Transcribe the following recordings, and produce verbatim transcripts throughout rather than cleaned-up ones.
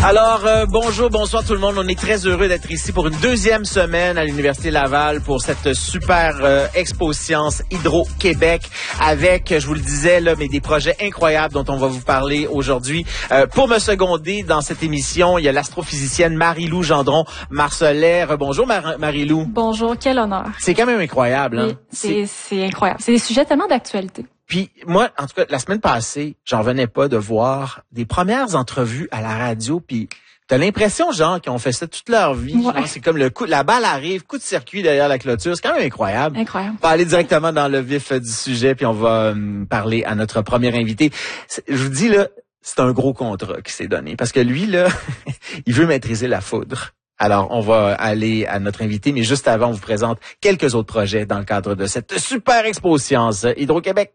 Alors, euh, bonjour, bonsoir tout le monde. On est très heureux d'être ici pour une deuxième semaine à l'Université Laval pour cette super euh, Expo Science Hydro-Québec avec, je vous le disais, là, mais des projets incroyables dont on va vous parler aujourd'hui. Euh, pour me seconder dans cette émission, il y a l'astrophysicienne Marie-Lou Gendron-Marcellet. Bonjour Mar- Marie-Lou. Bonjour, quel honneur. C'est quand même incroyable. Hein? Oui, c'est, c'est incroyable. C'est des sujets tellement d'actualité. Puis moi, en tout cas, la semaine passée, j'en revenais pas de voir des premières entrevues à la radio, puis t'as l'impression, genre, qu'ils ont fait ça toute leur vie. Ouais. Genre, c'est comme le coup, la balle arrive, coup de circuit derrière la clôture. C'est quand même incroyable. Incroyable. On va aller directement dans le vif du sujet, puis on va euh, parler à notre premier invité. C'est, je vous dis, là, c'est un gros contrat qui s'est donné, parce que lui, là, il veut maîtriser la foudre. Alors, on va aller à notre invité, mais juste avant, on vous présente quelques autres projets dans le cadre de cette super Expo Science Hydro-Québec.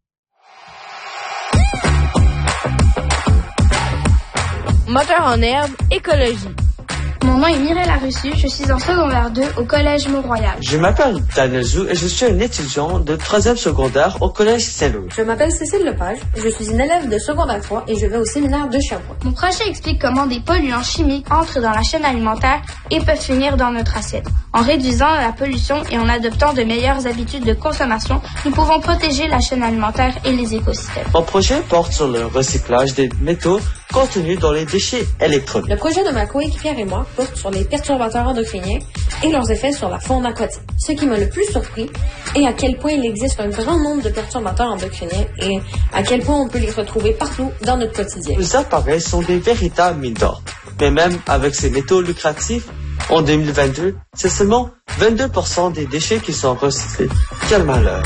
Moteur en herbe, écologie. Mon nom est Mireille Larussu, je suis en secondaire deux au Collège Mont-Royal. Je m'appelle Daniel Zou et je suis un étudiant de troisième secondaire au Collège Saint-Louis. Je m'appelle Cécile Lepage, je suis une élève de secondaire trois et je vais au séminaire de Sherbrooke. Mon projet explique comment des polluants chimiques entrent dans la chaîne alimentaire et peuvent finir dans notre assiette. En réduisant la pollution et en adoptant de meilleures habitudes de consommation, nous pouvons protéger la chaîne alimentaire et les écosystèmes. Mon projet porte sur le recyclage des métaux contenus dans les déchets électroniques. Le projet de ma coéquipière et moi porte sur les perturbateurs endocriniens et leurs effets sur la faune aquatique. Ce qui m'a le plus surpris est à quel point il existe un grand nombre de perturbateurs endocriniens et à quel point on peut les retrouver partout dans notre quotidien. Les appareils sont des véritables mines d'or. Mais même avec ces métaux lucratifs, en deux mille vingt-deux, c'est seulement vingt-deux pour cent des déchets qui sont recyclés. Quel malheur!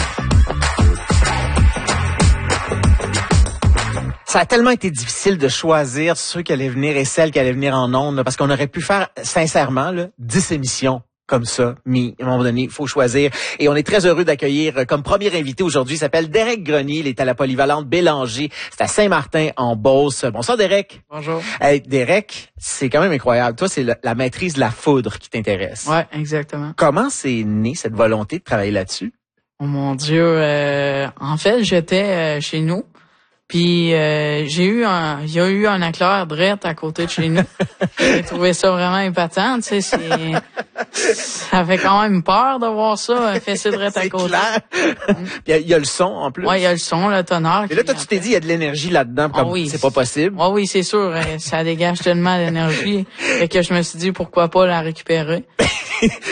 Ça a tellement été difficile de choisir ceux qui allaient venir et celles qui allaient venir en ondes, là, parce qu'on aurait pu faire, sincèrement, là, dix émissions comme ça, mais à un moment donné, il faut choisir. Et on est très heureux d'accueillir euh, comme premier invité aujourd'hui, il s'appelle Derek Grenier, il est à la polyvalente Bélanger, c'est à Saint-Martin-en-Beauce. Bonsoir Derek. Bonjour. Hey, Derek, c'est quand même incroyable. Toi, c'est le, la maîtrise de la foudre qui t'intéresse. Ouais, exactement. Comment c'est né cette volonté de travailler là-dessus? Oh mon Dieu, euh, en fait, j'étais euh, chez nous. Puis euh, j'ai eu un, il y a eu un éclair direct à côté de chez nous. J'ai trouvé ça vraiment épatant, tu sais, c'est, ça fait quand même peur de voir ça, fesser direct à côté. C'est clair. Mm. Puis il y a le son en plus. Ouais, il y a le son, le tonnerre. Et là, toi, tu t'es dit, il y a de l'énergie là-dedans, comme oh oui, c'est pas possible. Oh oui, c'est sûr, ça dégage tellement d'énergie, et que je me suis dit pourquoi pas la récupérer.